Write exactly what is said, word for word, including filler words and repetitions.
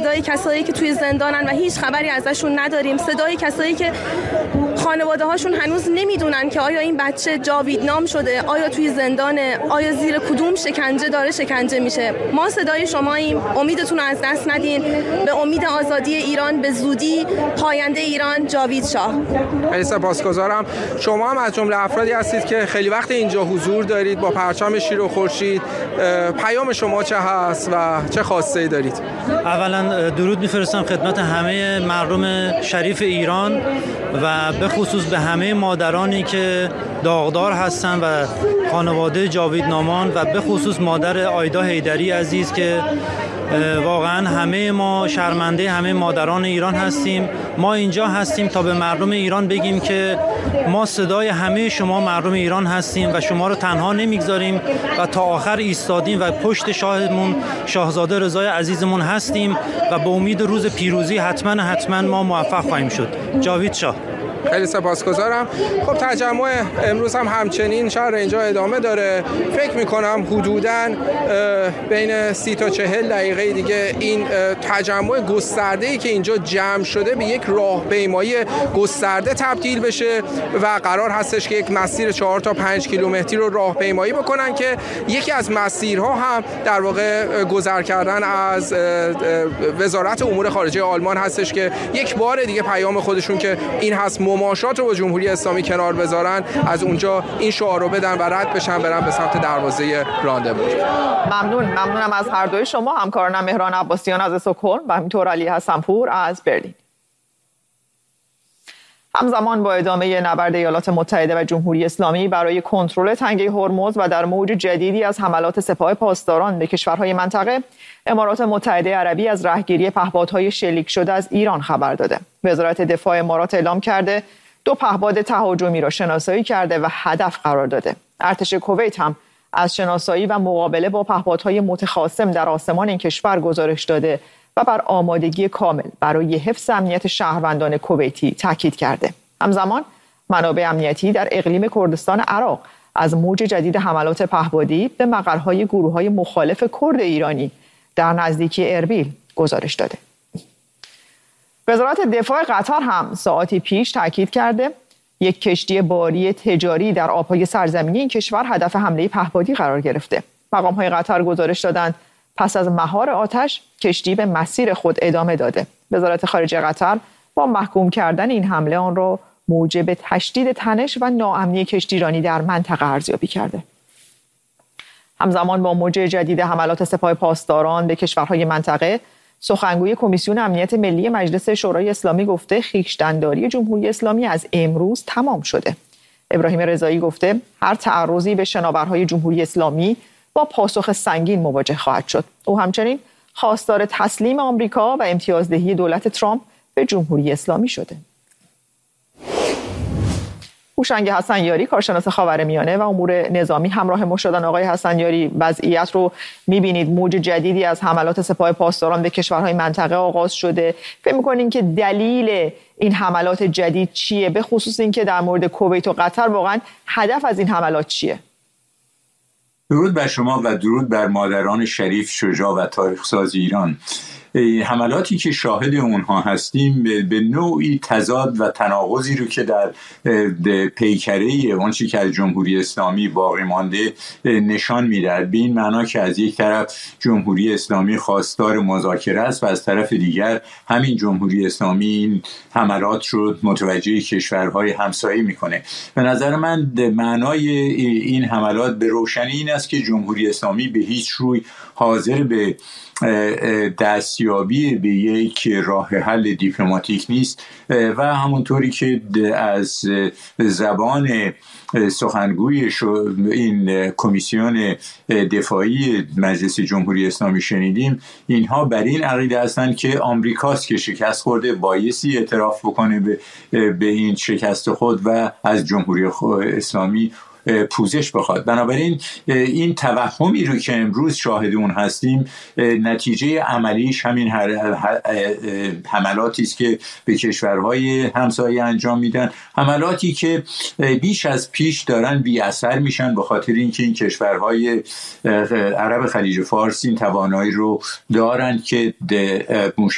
صدای کسایی که توی زندانن و هیچ خبری ازشون نداریم، صدای کسایی که خانواده هاشون هنوز نمیدونن که آیا این بچه جاویدنام شده، آیا توی زندانه، آیا زیر کدوم شکنجه داره شکنجه میشه. ما صدای شماییم، امیدتون رو از دست ندین. به امید آزادی ایران، به زودی پاینده ایران، جاوید شاه. خیلی سپاسگزارم. شما هم از جمله افرادی هستید که خیلی وقت اینجا حضور دارید با پرچم شیر و خورشید. پیام شما چه هست و چه خواسته‌ای دارید؟ اولا درود میفرستم خدمت همه مردم شریف ایران و به خصوص به همه مادرانی که داغدار هستن و خانواده جاویدنامان و به خصوص مادر آیدا حیدری عزیز که واقعا همه ما شرمنده همه مادران ایران هستیم. ما اینجا هستیم تا به مردم ایران بگیم که ما صدای همه شما مردم ایران هستیم و شما رو تنها نمیگذاریم و تا آخر ایستادیم و پشت شاهمون شاهزاده رضای عزیزمون هستیم و به امید روز پیروزی حتما حتما ما موفق خواهیم شد. جاوید شاه. خیلی سپاسگزارم. خب تجمع امروز هم همچنین شهر اینجا ادامه داره. فکر میکنم حدوداً بین سی تا چهل دقیقه دیگه این تجمع گسترده‌ای که اینجا جمع شده به یک راهپیمایی گسترده تبدیل بشه و قرار هستش که یک مسیر چهار تا پنج کیلومتری رو راهپیمایی بکنن که یکی از مسیرها هم در واقع گذر کردن از وزارت امور خارجه آلمان هستش که یک بار دیگه پیام خودشون که این هست مماشات رو با جمهوری اسلامی کنار بذارن، از اونجا این شعار رو بدن و رد بشن برن به سمت دروازه براندنبورگ. ممنون ممنونم از هر دوی شما، همکارانم مهران عباسیان از استکهلم و همینطور علی حسنپور از برلین. همزمان با ادامه نبرد ایالات متحده و جمهوری اسلامی برای کنترل تنگه هرمز و در موج جدیدی از حملات سپاه پاسداران به کشورهای منطقه، امارات متحده عربی از رهگیری پهپادهای شلیک شده از ایران خبر داده. وزارت دفاع امارات اعلام کرده دو پهپاد تهاجمی را شناسایی کرده و هدف قرار داده. ارتش کویت هم از شناسایی و مقابله با پهپادهای متخاصم در آسمان این کشور گزارش داده و بر آمادگی کامل برای حفظ امنیت شهروندان کویتی تاکید کرده. همزمان منابع امنیتی در اقلیم کردستان عراق از موج جدید حملات پهپادی به مقرهای گروه‌های مخالف کرد ایرانی در نزدیکی اربیل گزارش داده. وزارت دفاع قطر هم ساعتی پیش تاکید کرده یک کشتی باری تجاری در آبهای سرزمینی این کشور هدف حمله پهپادی قرار گرفته. مقام‌های قطر گزارش دادند پس از مهار آتش کشتی به مسیر خود ادامه داده. وزارت خارجه قطر با محکوم کردن این حمله آن را موجب تشدید تنش و ناامنی کشتیرانی در منطقه ارزیابی کرده. همزمان با موج جدید حملات سپاه پاسداران به کشورهای منطقه، سخنگوی کمیسیون امنیت ملی مجلس شورای اسلامی گفته خویشتن‌داری جمهوری اسلامی از امروز تمام شده. ابراهیم رضایی گفته هر تعرضی به شناورهای جمهوری اسلامی با پاسخ سنگین مواجه خواهد شد. او همچنین خواستار تسلیم آمریکا و امتیازدهی دولت ترامپ به جمهوری اسلامی شده. هوشنگ حسنیاری کارشناس خاورمیانه و امور نظامی همراه ما شدن. آقای حسنیاری، وضعیت رو می‌بینید موج جدیدی از حملات سپاه پاسداران به کشورهای منطقه آغاز شده. فکر می‌کنین که دلیل این حملات جدید چیه؟ به خصوص اینکه در مورد کویت و قطر واقعا هدف از این حملات چیه؟ درود بر شما و درود بر مادران شریف، شجاع و تاریخ‌ساز ایران. حملاتی که شاهد اونها هستیم به نوعی تضاد و تناقضی رو که در پیکره آنچه که از جمهوری اسلامی باقی مانده نشان می‌دهد، به این معنا که از یک طرف جمهوری اسلامی خواستار مذاکره است و از طرف دیگر همین جمهوری اسلامی این حملات رو متوجه کشورهای همسایه میکنه. به نظر من معنای این حملات به روشنی این است که جمهوری اسلامی به هیچ روی حاضر به دستیابی به یک راه حل دیپلماتیک نیست و همونطوری که از زبان سخنگوی این کمیسیون دفاعی مجلس جمهوری اسلامی شنیدیم، اینها بر این عقیده هستند که آمریکاست که شکست خورده، بایستی اعتراف بکنه به, به این شکست خود و از جمهوری اسلامی پوزش بخواد. بنابراین این توهمی رو که امروز شاهد اون هستیم نتیجه عملیش همین حملاتی است که به کشورهای همسایه انجام میدن، حملاتی که بیش از پیش دارن بی اثر میشن به خاطر اینکه این کشورهای عرب خلیج فارس این توانایی رو دارن که